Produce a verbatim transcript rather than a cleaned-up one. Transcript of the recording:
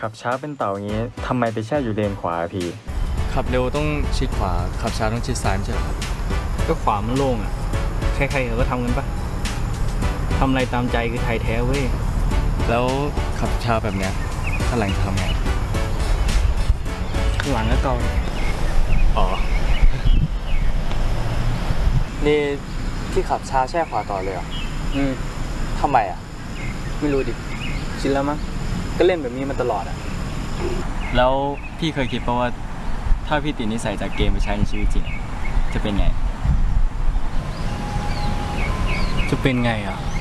ขับช้าเป็นเต่าอย่างนี้ทำไมไปแช่อยู่เลนขวาพี่ขับเร็วต้องชิดขวาขับช้าต้องชิดซ้ายไม่ใช่เหรอครับก็ขวามันโล่งอ่ะใครๆเขาก็ทำกันปะทำอะไรตามใจคือไทยแท้เว้ยแล้วขับช้าแบบเนี้ยข้างหลังจะทำไงข้างหลังก็เก่าอ๋อนี่ที่ขับช้าแช่ขวาต่อเลยเหรออืมทำไมอ่ะไม่รู้ดิชินแล้วมั้งก็เล่นแบบนี้มาตลอดอ่ะแล้วพี่เคยคิดป่ะว่าถ้าพี่ติดนิสัยจากเกมไปใช้ในชีวิตจริงจะเป็นไงจะเป็นไงอ่ะ